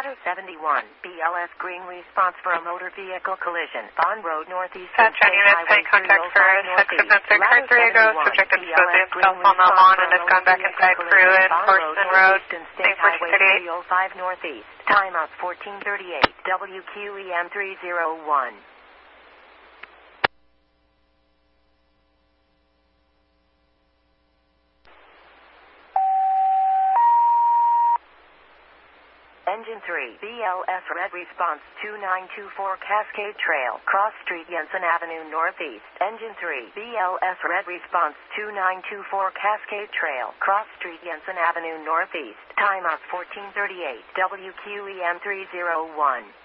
Ladder 71, BLS green response for a motor vehicle collision. Bond Road Northeast. Dispatch units, take contact for subsequent car 3 ago. Subject has disposed of cell phone on the lawn and has gone back inside crew in Forston Road. State 1438. Northeast. Timeout 1438. WQEM 301. Engine 3, BLS Red Response 2924 Cascade Trail, Cross Street, Yenson Avenue Northeast. Engine 3, BLS Red Response 2924 Cascade Trail, Cross Street, Yenson Avenue Northeast. Timeout 1438, WQEM 301.